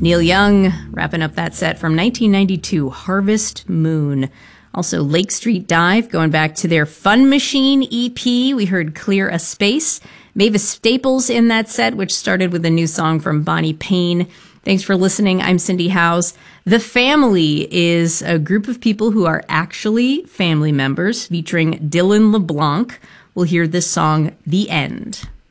Neil Young wrapping up that set from 1992, Harvest Moon. Also, Lake Street Dive, going back to their Fun Machine EP. We heard Clear a Space. Mavis Staples in that set, which started with a new song from Bonnie Payne. Thanks for listening. I'm Cindy Howes. The Family is a group of people who are actually family members, featuring Dylan LeBlanc. We'll hear this song, The End.